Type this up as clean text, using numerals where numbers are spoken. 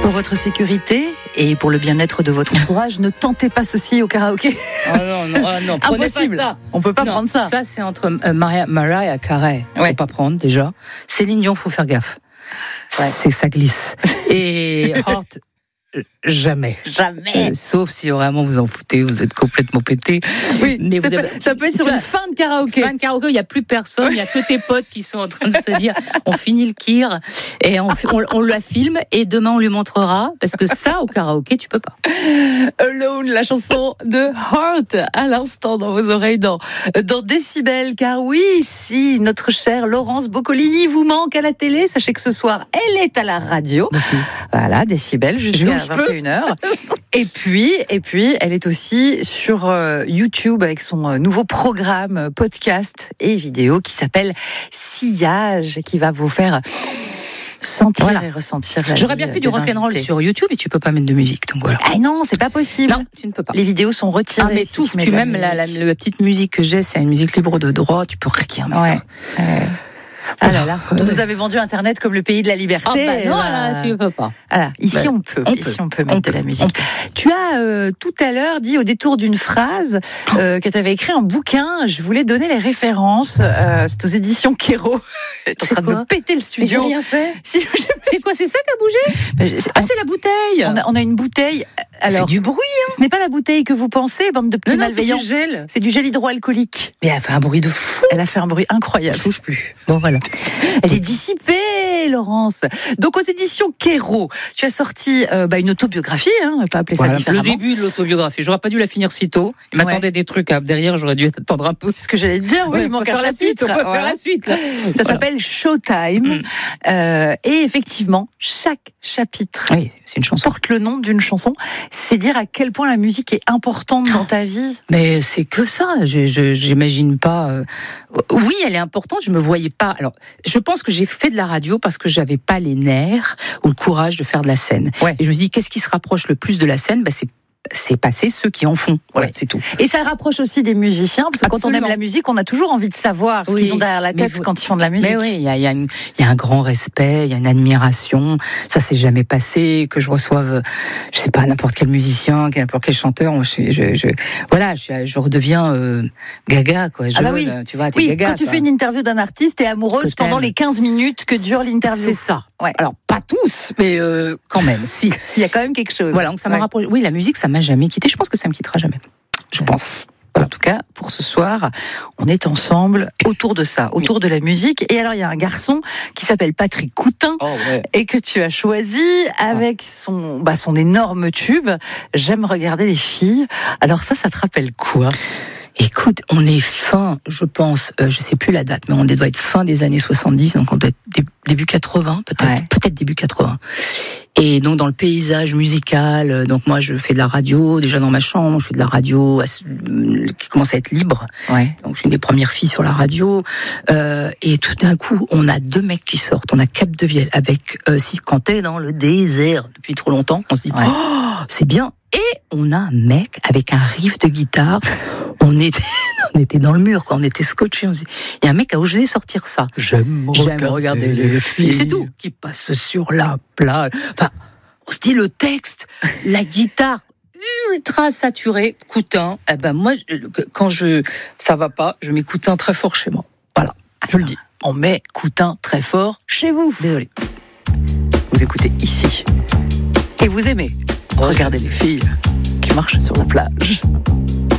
Pour votre sécurité et pour le bien-être de votre entourage, ne tentez pas ceci au karaoké. Non, impossible. Ça. On peut pas prendre ça. Ça, c'est entre Mariah Carey. Faut pas prendre déjà. Céline Dion, faut faire gaffe. Ouais. Ça glisse. Et Heart. Jamais. Sauf si vraiment vous en foutez, vous êtes complètement pété. Oui, mais ça peut être sur une fin de karaoké. Fin de karaoké, il n'y a plus personne, il n'y a que tes potes qui sont en train de se dire on finit le kir et on la filme et demain on lui montrera parce que ça au karaoké tu peux pas. Alone, la chanson de Heart à l'instant dans vos oreilles dans Décibel, car oui, si notre chère Laurence Boccolini vous manque à la télé, sachez que ce soir elle est à la radio. Merci. Voilà, Décibel jusqu'à 21h. Et puis, elle est aussi sur YouTube avec son nouveau programme podcast et vidéo qui s'appelle Sillage, qui va vous faire sentir et ressentir la vie. J'aurais bien fait du rock'n'roll sur YouTube et tu peux pas mettre de musique, donc voilà. Ah non, c'est pas possible. Non, tu ne peux pas. Les vidéos sont retirées. Ah mais tout, tu même la petite musique que j'ai, c'est une musique libre de droit, tu peux rien mettre. Ah là là, on nous avait vendu Internet comme le pays de la liberté. Non, là, tu ne peux pas. Voilà. Ici, on peut mettre de la musique. Tu as tout à l'heure dit au détour d'une phrase que tu avais écrit un bouquin. Je voulais donner les références. C'est aux éditions Kéro. Tu es en train de me péter le studio. Mais j'ai rien fait. C'est quoi, c'est ça qui a bougé? C'est la bouteille. On a une bouteille. Alors, fait du bruit. Ce n'est pas la bouteille que vous pensez, bande de petits malveillants. C'est du gel. C'est du gel hydroalcoolique. Mais elle a fait un bruit de fou. Elle a fait un bruit incroyable. Je touche plus. Bon, voilà. Elle est dissipée, Laurence. Donc, aux éditions Kéro, tu as sorti une autobiographie, on va pas appeler ça différemment. Le début de l'autobiographie. J'aurais pas dû la finir si tôt. Il m'attendait des trucs derrière, j'aurais dû attendre un peu. C'est ce que j'allais te dire, oui, il manque un chapitre. On peut faire la suite, là. Ça s'appelle Showtime. Et effectivement, chaque chapitre c'est une chanson. Porte le nom d'une chanson. C'est dire à quel point la musique est importante dans ta vie. Mais c'est que ça. J'imagine pas. Oui, elle est importante. Je me voyais pas. Alors, je pense que j'ai fait de la radio parce que j'avais pas les nerfs ou le courage de faire de la scène. Et je me suis dit, qu'est-ce qui se rapproche le plus de la scène? C'est passer ceux qui en font. C'est tout. Et ça rapproche aussi des musiciens, parce que quand on aime la musique, on a toujours envie de savoir ce qu'ils ont derrière la tête quand ils font de la musique. Mais oui, il y a un grand respect, il y a une admiration. Ça s'est jamais passé que je reçoive, je sais pas, n'importe quel musicien, n'importe quel chanteur. Je redeviens gaga, quoi. Tu vois, t'es gaga. Quand tu fais une interview d'un artiste, t'es amoureuse pendant les 15 minutes que dure l'interview. C'est ça. Alors, pas tous, mais quand même, si. Il y a quand même quelque chose. Voilà, donc ça m'a rapproché. Oui, la musique, ça m'a jamais quitté. Je pense que ça me quittera jamais. Je pense. En tout cas, pour ce soir, on est ensemble autour de ça, autour de la musique. Et alors, il y a un garçon qui s'appelle Patrick Coutin et que tu as choisi avec son énorme tube. J'aime regarder les filles. Alors ça te rappelle quoi ? Écoute, on est fin, je pense, je sais plus la date, mais on doit être fin des années 70, donc on doit être début 80, peut-être début 80. Et donc dans le paysage musical, donc moi je fais de la radio, déjà dans ma chambre, je fais de la radio qui commence à être libre. Donc je suis une des premières filles sur la radio. Et tout d'un coup, on a deux mecs qui sortent. On a Capdevielle avec quand t'es dans le désert depuis trop longtemps, on se dit c'est bien. Et on a un mec avec un riff de guitare. On était dans le mur, quoi. On était scotchés. Il y a un mec qui a osé sortir ça. J'aime regarder les filles. Et c'est tout. Qui passe sur la plage. Enfin, on se dit le texte, la guitare ultra saturée, Coutin. Moi, quand ça va pas, je mets Coutin très fort chez moi. Voilà, je le dis. On met Coutin très fort chez vous. Désolé. Vous écoutez ici. Et vous aimez regarder les filles qui marchent sur la plage.